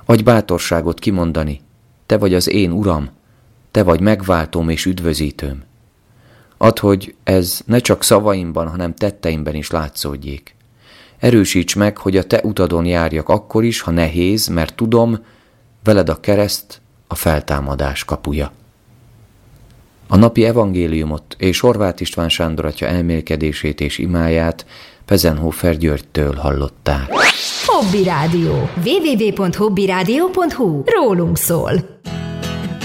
Adj bátorságot kimondani, te vagy az én Uram, te vagy megváltóm és üdvözítőm. Add, hogy ez ne csak szavaimban, hanem tetteimben is látszódjék. Erősíts meg, hogy a te utadon járjak akkor is, ha nehéz, mert tudom, veled a kereszt a feltámadás kapuja. A napi evangéliumot és Horváth István Sándor atya elmélkedését és imáját Pezenhofer Györgytől hallották. Hobby Rádió. www.hobbyradio.hu. Rólunk szól.